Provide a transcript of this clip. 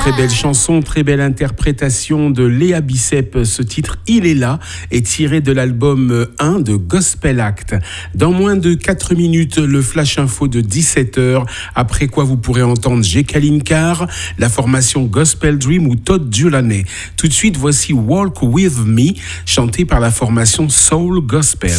Très belle chanson, très belle interprétation de Léa Bicep. Ce titre, Il est là, est tiré de l'album 1 de Gospel Act. Dans moins de 4 minutes, le flash info de 17h, après quoi vous pourrez entendre J.K. Linkar, la formation Gospel Dream ou Todd Dulaney. Tout de suite, voici Walk With Me, chanté par la formation Soul Gospel.